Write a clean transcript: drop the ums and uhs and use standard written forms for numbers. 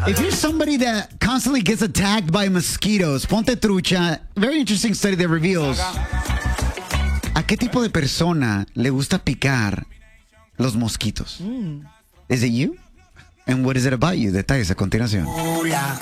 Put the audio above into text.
If you're somebody that constantly gets attacked by mosquitoes, ponte trucha. Very interesting study that reveals a qué tipo de persona le gusta picar los mosquitos. Is it you? And what is it about you? Detalles a continuación.